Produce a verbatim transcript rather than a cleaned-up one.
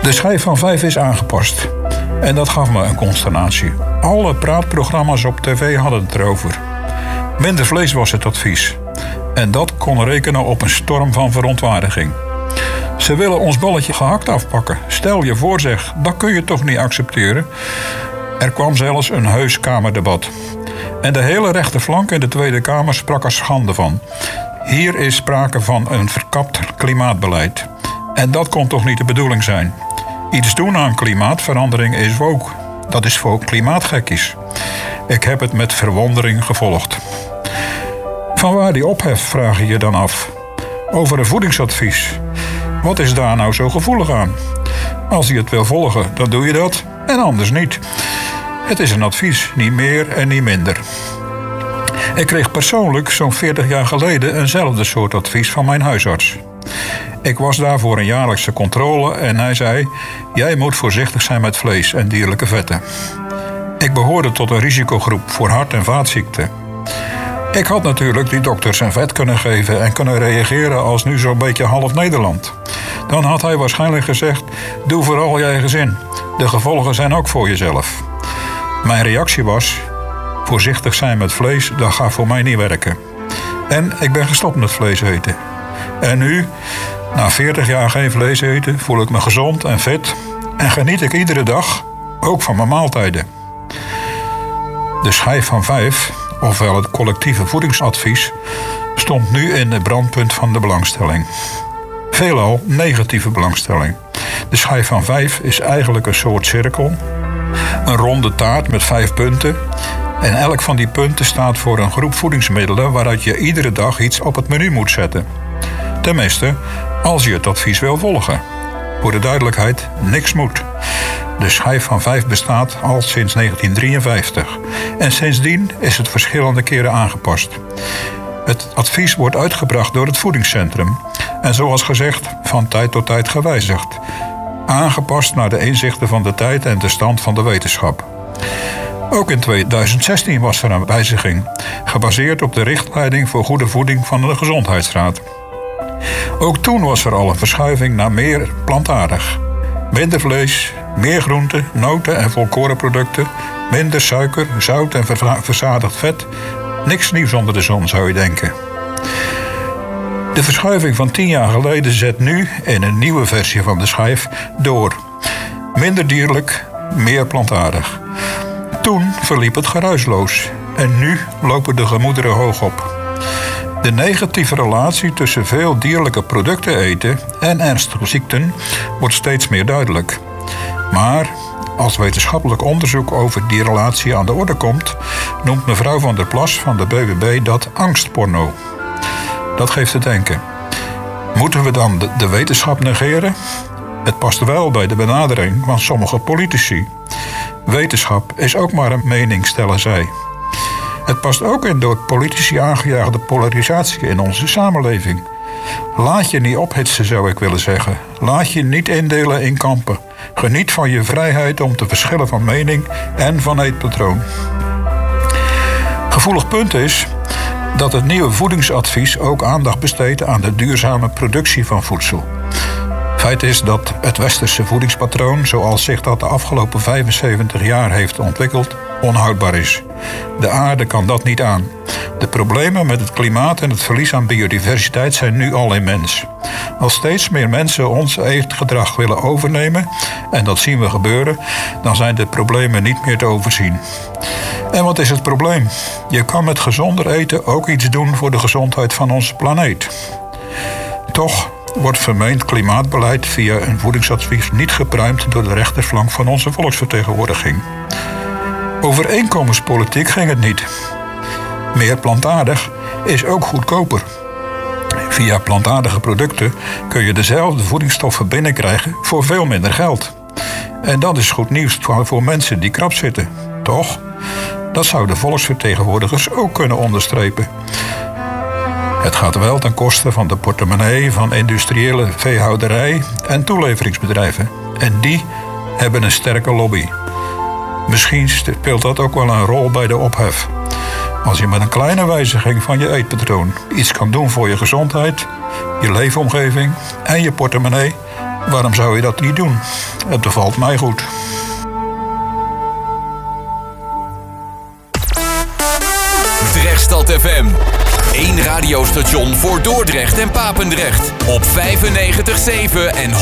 De schijf van vijf is aangepast. En dat gaf me een consternatie. Alle praatprogramma's op tv hadden het erover. Minder vlees was het advies. En dat kon rekenen op een storm van verontwaardiging. Ze willen ons balletje gehakt afpakken. Stel je voor zeg, dat kun je toch niet accepteren? Er kwam zelfs een heus kamerdebat. En de hele rechterflank in de Tweede Kamer sprak er schande van. Hier is sprake van een verkapt klimaatbeleid. En dat kon toch niet de bedoeling zijn? Iets doen aan klimaatverandering is woke. Dat is voor klimaatgekkies. Ik heb het met verwondering gevolgd. Vanwaar die ophef, vraag je je dan af. Over een voedingsadvies. Wat is daar nou zo gevoelig aan? Als je het wil volgen, dan doe je dat. En anders niet. Het is een advies, niet meer en niet minder. Ik kreeg persoonlijk zo'n veertig jaar geleden eenzelfde soort advies van mijn huisarts. Ik was daar voor een jaarlijkse controle en hij zei: jij moet voorzichtig zijn met vlees en dierlijke vetten. Ik behoorde tot een risicogroep voor hart- en vaatziekten. Ik had natuurlijk die dokters een vet kunnen geven en kunnen reageren als nu zo'n beetje half Nederland. Dan had hij waarschijnlijk gezegd: doe vooral je eigen zin. De gevolgen zijn ook voor jezelf. Mijn reactie was: voorzichtig zijn met vlees, dat gaat voor mij niet werken. En ik ben gestopt met vlees eten. En nu, na veertig jaar geen vlees eten, voel ik me gezond en fit en geniet ik iedere dag, ook van mijn maaltijden. De schijf van vijf, ofwel het collectieve voedingsadvies, stond nu in het brandpunt van de belangstelling. Veelal negatieve belangstelling. De schijf van vijf is eigenlijk een soort cirkel, een ronde taart met vijf punten. En elk van die punten staat voor een groep voedingsmiddelen waaruit je iedere dag iets op het menu moet zetten. Tenminste, als je het advies wil volgen. Voor de duidelijkheid, niks moet. De schijf van vijf bestaat al sinds negentien drieënvijftig. En sindsdien is het verschillende keren aangepast. Het advies wordt uitgebracht door het voedingscentrum. En zoals gezegd, van tijd tot tijd gewijzigd. Aangepast naar de inzichten van de tijd en de stand van de wetenschap. Ook in tweeduizend zestien was er een wijziging, gebaseerd op de richtleiding voor goede voeding van de Gezondheidsraad. Ook toen was er al een verschuiving naar meer plantaardig. Minder vlees, meer groenten, noten en volkorenproducten, minder suiker, zout en verzadigd vet. Niks nieuws onder de zon, zou je denken. De verschuiving van tien jaar geleden zet nu, in een nieuwe versie van de schijf, door. Minder dierlijk, meer plantaardig. Toen verliep het geruisloos en nu lopen de gemoederen hoog op. De negatieve relatie tussen veel dierlijke producten eten en ernstige ziekten wordt steeds meer duidelijk. Maar als wetenschappelijk onderzoek over die relatie aan de orde komt, noemt mevrouw Van der Plas van de B W B dat angstporno. Dat geeft te denken. Moeten we dan de, de wetenschap negeren? Het past wel bij de benadering van sommige politici. Wetenschap is ook maar een mening, stellen zij. Het past ook in door politici aangejaagde polarisatie in onze samenleving. Laat je niet ophitsen, zou ik willen zeggen. Laat je niet indelen in kampen. Geniet van je vrijheid om te verschillen van mening en van eetpatroon. Gevoelig punt is dat het nieuwe voedingsadvies ook aandacht besteedt aan de duurzame productie van voedsel. Feit is dat het westerse voedingspatroon, zoals zich dat de afgelopen vijfenzeventig jaar heeft ontwikkeld, onhoudbaar is. De aarde kan dat niet aan. De problemen met het klimaat en het verlies aan biodiversiteit zijn nu al immens. Als steeds meer mensen ons eetgedrag willen overnemen, en dat zien we gebeuren, dan zijn de problemen niet meer te overzien. En wat is het probleem? Je kan met gezonder eten ook iets doen voor de gezondheid van onze planeet. Toch wordt vermeend klimaatbeleid via een voedingsadvies niet gepruimd door de rechterflank van onze volksvertegenwoordiging. Over inkomenspolitiek ging het niet. Meer plantaardig is ook goedkoper. Via plantaardige producten kun je dezelfde voedingsstoffen binnenkrijgen voor veel minder geld. En dat is goed nieuws voor mensen die krap zitten, toch? Dat zouden volksvertegenwoordigers ook kunnen onderstrepen. Het gaat wel ten koste van de portemonnee van industriële veehouderij en toeleveringsbedrijven. En die hebben een sterke lobby. Misschien speelt dat ook wel een rol bij de ophef. Als je met een kleine wijziging van je eetpatroon iets kan doen voor je gezondheid, je leefomgeving en je portemonnee, Waarom zou je dat niet doen? Het bevalt mij goed. Drechtstad F M. Eén radiostation voor Dordrecht en Papendrecht. Op vijfennegentig komma zeven en